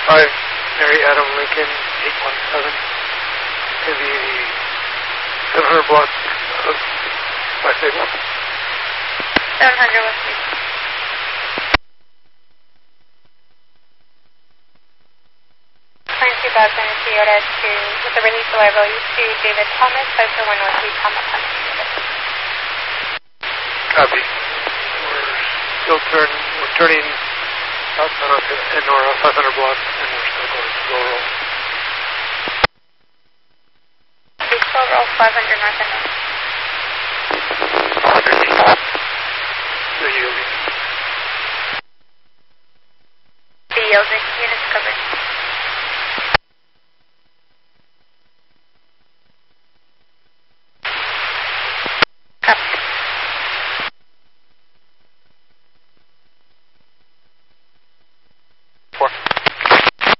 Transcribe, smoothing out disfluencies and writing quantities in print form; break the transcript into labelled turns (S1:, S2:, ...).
S1: 5, Mary Adam Lincoln, 817, to the 700 block of West Sable.
S2: 700 West Sable. Turn 2000 Toyota to, with the release liability to David Thomas, 541 Northeast Thomas.
S1: Copy. We're turning southbound onto Enora, 500 block, and we're still going slow roll.
S2: Slow roll 500 north and north.
S1: The yielding.
S2: The yielding units covered.